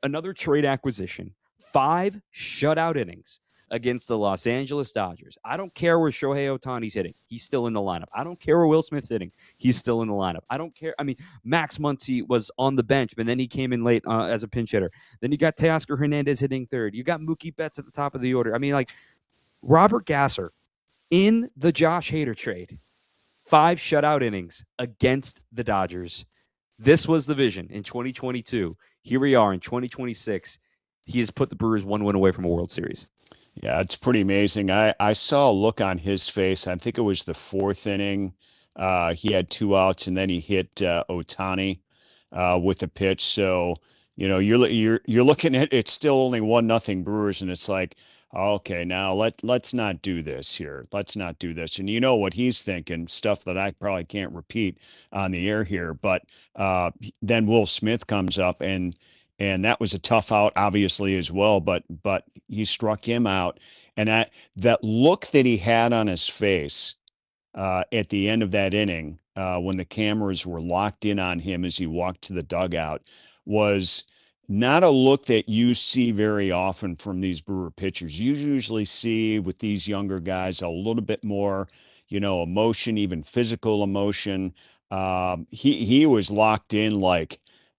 another trade acquisition, 5 shutout innings against the Los Angeles Dodgers. I don't care where Shohei Ohtani's hitting. He's still in the lineup. I don't care where Will Smith's hitting. He's still in the lineup. I don't care. I mean, Max Muncy was on the bench, but then he came in late as a pinch hitter. Then you got Teoscar Hernandez hitting third. You got Mookie Betts at the top of the order. I mean, like, Robert Gasser in the Josh Hader trade, 5 shutout innings against the Dodgers. This was the vision in 2022. Here we are in 2026. He has put the Brewers 1 win away from a World Series. Yeah, it's pretty amazing. I saw a look on his face. I think it was the 4th inning. He had 2 outs, and then he hit Ohtani with a pitch. So, you're looking at it's still only 1-0 Brewers, and it's like, okay, now let's not do this here. Let's not do this. And you know what he's thinking, stuff that I probably can't repeat on the air here. But then Will Smith comes up, and that was a tough out, obviously, as well. But he struck him out, and that look that he had on his face at the end of that inning, when the cameras were locked in on him as he walked to the dugout, was not a look that you see very often from these Brewer pitchers. You usually see with these younger guys a little bit more, emotion, even physical emotion. He was locked in like,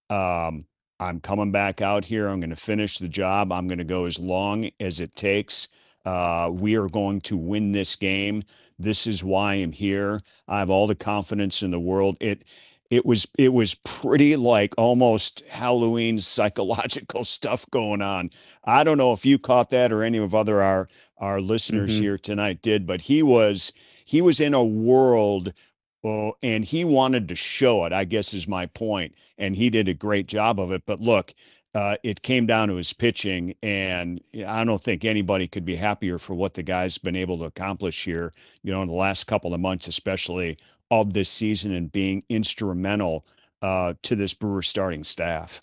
I'm coming back out here. I'm going to finish the job. I'm going to go as long as it takes. We are going to win this game. This is why I'm here. I have all the confidence in the world. It was pretty like almost Halloween psychological stuff going on. I don't know if you caught that or any of our listeners here tonight did, but he was in a world. Oh, and he wanted to show it, I guess is my point. And he did a great job of it. But look, it came down to his pitching, and I don't think anybody could be happier for what the guy's been able to accomplish here, in the last couple of months, especially of this season, and being instrumental to this Brewers starting staff.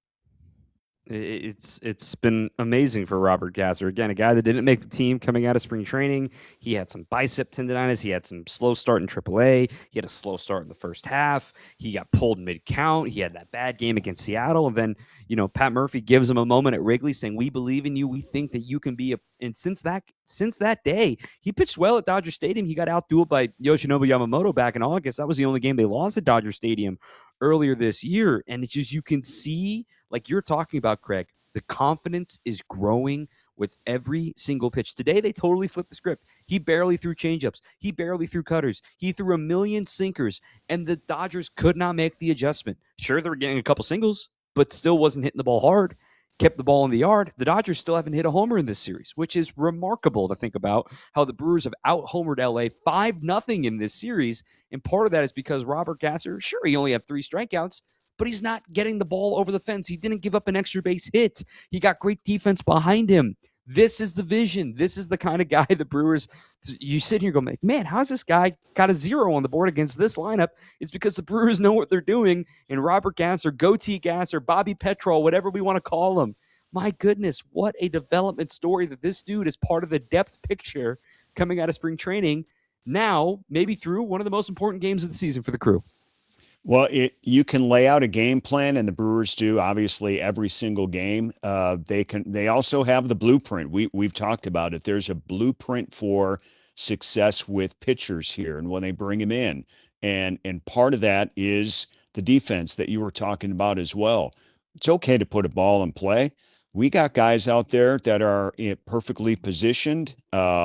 It's been amazing for Robert Gasser. Again, a guy that didn't make the team coming out of spring training. He had some bicep tendonitis. He had some slow start in AAA. He had a slow start in the first half. He got pulled mid-count. He had that bad game against Seattle. And then, Pat Murphy gives him a moment at Wrigley saying, "We believe in you. We think that you can be a..." And since that day, he pitched well at Dodger Stadium. He got outdueled by Yoshinobu Yamamoto back in August. That was the only game they lost at Dodger Stadium earlier this year. And it's just, you can see, like you're talking about, Craig, the confidence is growing with every single pitch. Today, they totally flipped the script. He barely threw changeups. He barely threw cutters. He threw a million sinkers, and the Dodgers could not make the adjustment. Sure, they were getting a couple singles, but still wasn't hitting the ball hard. Kept the ball in the yard. The Dodgers still haven't hit a homer in this series, which is remarkable to think about, how the Brewers have out-homered LA 5-0 in this series. And part of that is because Robert Gasser, sure, he only had 3 strikeouts, but he's not getting the ball over the fence. He didn't give up an extra base hit. He got great defense behind him. This is the vision. This is the kind of guy the Brewers, you sit here and go, man, how's this guy got a 0 on the board against this lineup? It's because the Brewers know what they're doing, and Robert Gasser, Goatee Gasser, Bobby Petrol, whatever we want to call him. My goodness, what a development story that this dude is part of the depth picture coming out of spring training, now maybe through one of the most important games of the season for the Crew. Well, you can lay out a game plan, and the Brewers do, obviously, every single game. They also have the blueprint. We've talked about it. There's a blueprint for success with pitchers here, and when they bring him in, and part of that is the defense that you were talking about as well. It's okay to put a ball in play. We got guys out there that are perfectly positioned.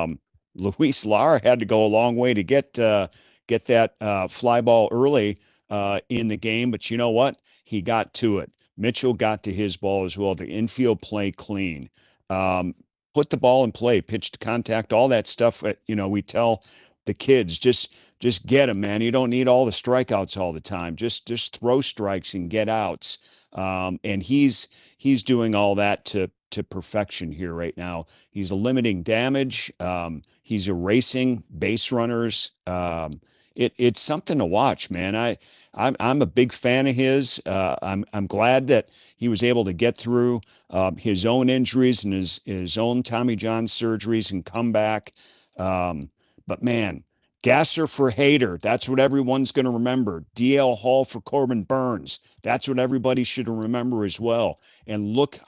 Luis Lara had to go a long way to get that fly ball early in the game, but you know what? He got to it. Mitchell got to his ball as well. The infield play clean. Put the ball in play, pitch to contact, all that stuff. We tell the kids, just get them, man. You don't need all the strikeouts all the time. Just throw strikes and get outs. And he's doing all that to perfection here right now. He's limiting damage. He's erasing base runners. It's something to watch, man. I'm a big fan of his. I'm glad that he was able to get through his own injuries and his own Tommy John surgeries and come back. But man, Gasser for Hader, that's what everyone's going to remember. DL Hall for Corbin Burns, that's what everybody should remember as well. And look